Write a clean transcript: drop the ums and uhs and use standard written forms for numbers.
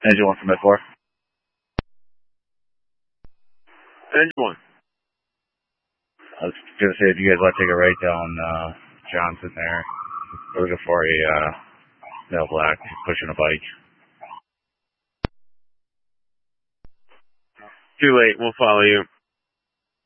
Engine 1 from Med4. Engine 1. I was going to say, if you guys want to take a right down Johnson there, we're looking for a male black pushing a bike. Too late. We'll follow you.